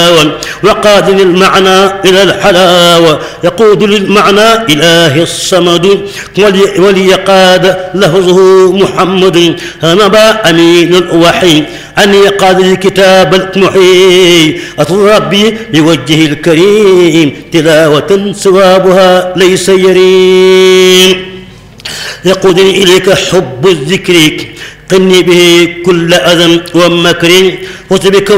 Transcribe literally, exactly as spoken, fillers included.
التلاوة وقاد للمعنى إلى الحلاوة يقود للمعنى إله الصمد وليقاد لفظه محمد نبا أمين الوحي أن يقاد الكتاب المحيي أطل ربي بوجهه الكريم تلاوة ثوابها ليس يريم يقودني إليك حب الذكر قني به كل أذى ومكر وتبك